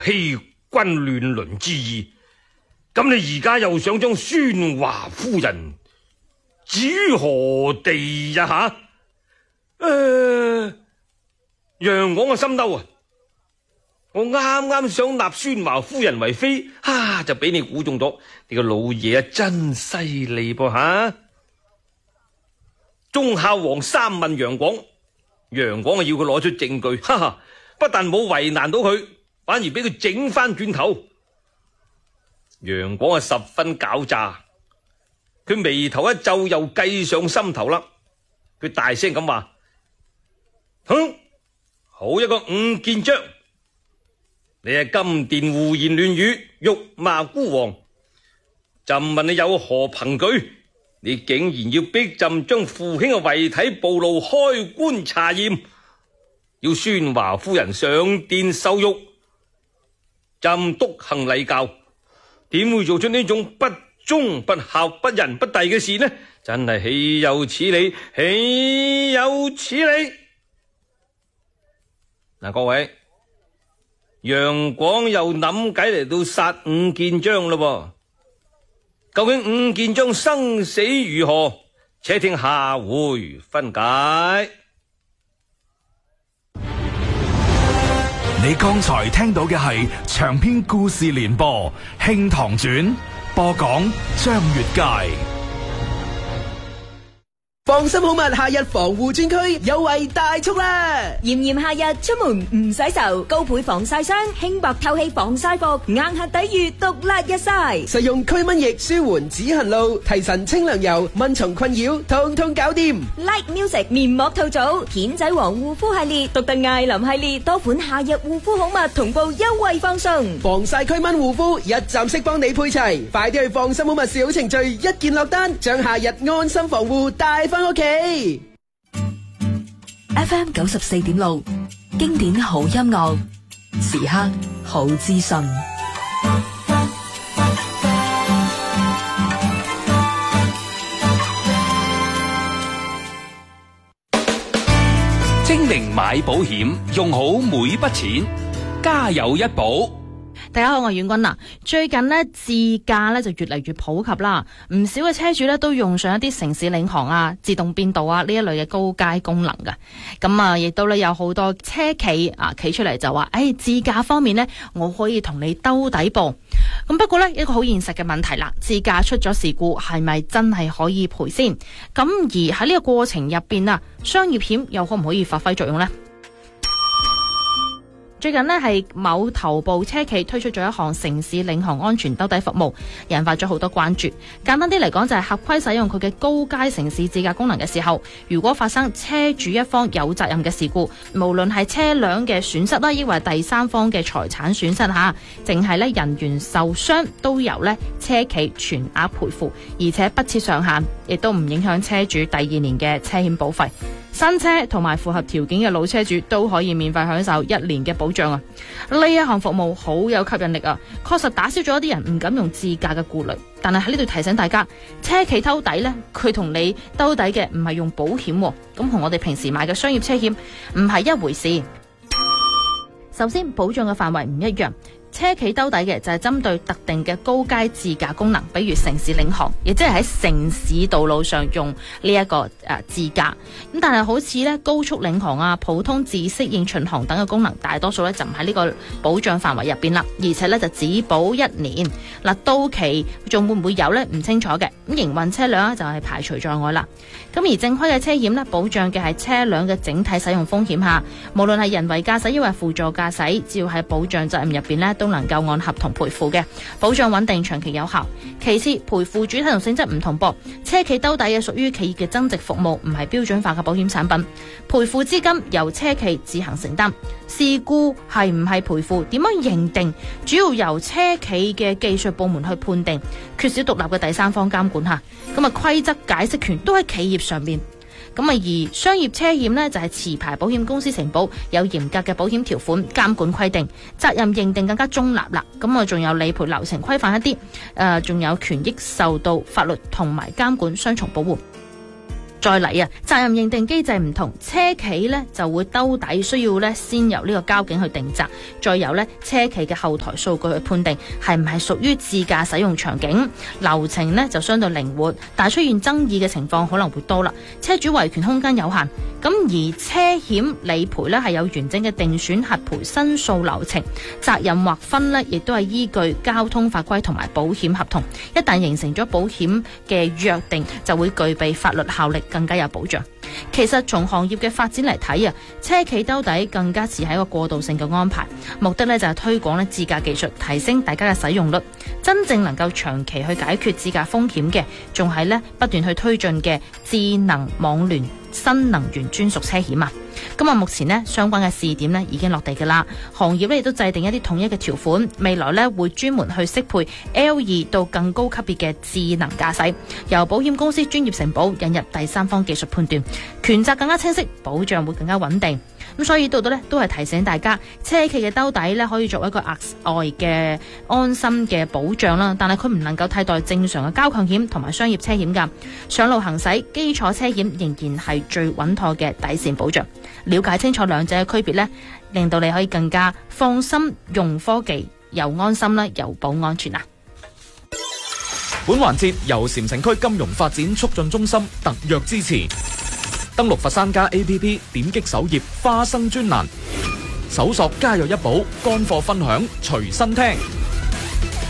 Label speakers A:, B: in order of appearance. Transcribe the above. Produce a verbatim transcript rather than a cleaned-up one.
A: 欺君亂倫之意。咁你而家又想將孫華夫人置於何地呀？吓？誒，楊廣嘅心嬲啊！我啱啱想納孫華夫人為妃，哈就俾你估中咗。你個老爺啊，真犀利噃吓！忠孝王三問楊廣，楊廣啊要佢攞出證據，哈哈，不但冇為難到佢，反而俾佢整翻轉頭。楊廣啊十分狡詐，佢眉頭一皺，又計上心頭啦。佢大聲咁話：哼，好一個伍建章！你係金殿胡言亂語，辱罵孤王。朕問你有何憑據？你竟然要逼朕將父兄嘅遺體暴露開棺查驗，要孫華夫人上殿受辱。朕篤行禮教，點會做出呢種不忠不孝不仁不弟嘅事呢？真係豈有此理，豈有此理！嗱，各位。楊廣又諗計嚟到殺伍建章咯，究竟伍建章生死如何？且聽下回分解。
B: 你剛才聽到嘅係長篇故事連播《慶堂傳》，播講張月佳。
C: 放心好物夏日防護專區優惠大促啦！
D: 炎炎夏日出門唔洗愁，高倍防曬霜、輕薄透氣防曬服，硬核抵禦毒辣日曬。
C: 實用驅蚊液舒緩止痕露，提神清涼油，蚊蟲困擾通通搞掂。
D: Like Music 面膜套組、片仔癀護膚系列、獨特艾琳系列多款夏日護膚好物同步優惠放送，
C: 防曬驅蚊護膚一站式幫你配齊，快啲去放心好物小程序一鍵落單，將夏日安心防護帶翻屋企。
E: F M 九十四點六，經典好音樂，時刻好資訊。
F: 精明買保險，用好每筆錢，家有一保。
G: 大家好，我係阮君娜。最近呢，自駕呢就越嚟越普及啦，唔少嘅車主呢都用上一啲城市領航啊、自動變道啊呢一類嘅高階功能噶。咁啊，亦都呢有好多車企啊企出嚟就話，誒、哎，自駕方面呢，我可以同你兜底噃。咁不過呢，一個好現實嘅問題啦，自駕出咗事故係咪真係可以賠先？咁而喺呢個過程入邊啊，商業險又可唔可以發揮作用呢？最近呢，係某頭部車企推出咗一項城市領航安全兜底服務，引發咗好多關注。簡單啲嚟講，就係合規使用佢嘅高階城市自駕功能嘅時候，如果發生車主一方有責任嘅事故，無論係車輛嘅損失啦，抑或係第三方嘅財產損失吓，淨係咧人員受傷都由咧車企全額賠付，而且不設上限，亦都唔影響車主第二年嘅車險保費。新車同埋符合條件嘅老車主都可以免費享受一年嘅保障啊！呢一項服務好有吸引力啊，確實打消咗一啲人唔敢用自駕嘅顧慮。但係喺呢度提醒大家，車企兜底呢，佢同你兜底嘅唔係用保險，咁同我哋平時買嘅商業車險唔係一回事。首先，保障嘅範圍唔一樣。車企兜底嘅就係針對特定嘅高階自駕功能，比如城市領航，亦即係喺城市道路上用呢、這、一個誒、呃、自駕。咁但係好似咧高速領航啊、普通自適應巡航等嘅功能，大多數咧就唔喺呢個保障範圍入邊啦，而且咧就只保一年。嗱，到期仲會唔會有呢？唔清楚嘅。咁營運車輛就係排除在外啦。咁而正規嘅車險呢，保障嘅係車輛嘅整體使用風險下，無論係人為駕駛抑或輔助駕駛，只要喺保障責任入邊呢，都能夠按合同賠付嘅，保障穩定長期有效。其次，賠付主體同性質唔同噃，車企兜底嘅屬於企業嘅增值服務，唔係標準化嘅保險產品，賠付資金由車企自行承擔。事故係唔係賠付，點樣認定，主要由車企嘅技術部門去判定，缺少獨立嘅第三方監管下，咁啊規則解釋權都喺企業上面。咁啊，而商業車險呢，就係持牌保險公司承保，有嚴格嘅保險條款監管規定，責任認定更加中立啦。咁啊，仲有理賠流程規範一啲，誒、呃，仲有權益受到法律同埋監管雙重保護。 再嚟啊，責任認定機制唔同，車企呢就會兜底，需要呢先由呢個交警去定責，再由呢車企嘅後台數據去判定係唔係屬於自駕使用場景，流程呢就相對靈活，但係出現爭議嘅情況可能會多啦。車主維權空間有限，咁而車險理賠呢係有完整嘅定損核賠申訴流程，責任劃分呢亦都係依據交通法規同埋保險合同，一旦形成咗保險嘅約定，就會具備法律效力，更加有保障。其實從行業嘅發展嚟睇啊，車企兜底更加似係一個過渡性嘅安排，目的呢就係推廣呢自駕技術，提升大家嘅使用率。真正能夠長期去解決自駕風險嘅，仲係呢不斷去推進嘅智能網聯新能源專屬車險啊。咁啊，目前呢相關嘅試點呢已經落地㗎啦，行業呢亦都制定一啲統一嘅條款，未來呢會專門去適配 L 二到更高級別嘅智能駕駛，由保險公司專業承保，引入第三方技術判斷，權責更加清晰，保障會更加穩定。咁所以到到呢都係提醒大家，車企嘅兜底呢可以作為一個額外嘅安心嘅保障啦，但係佢唔能夠替代正常嘅交強險同埋商業車險㗎。上路行駛，基礎車險仍然係最穩妥嘅底線保障。了解清楚兩者嘅區別呢，令到你可以更加放心用科技，又安心啦，又保安全啊！
H: 本環節由禪城區金融發展促進中心特約支持。登錄佛山家 A P P， 點擊首頁花生專欄，搜索家有一寶，乾貨分享隨身聽。